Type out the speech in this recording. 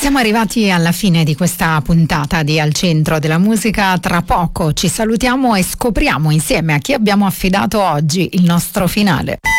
Siamo arrivati alla fine di questa puntata di Al Centro della Musica. Tra poco ci salutiamo e scopriamo insieme a chi abbiamo affidato oggi il nostro finale.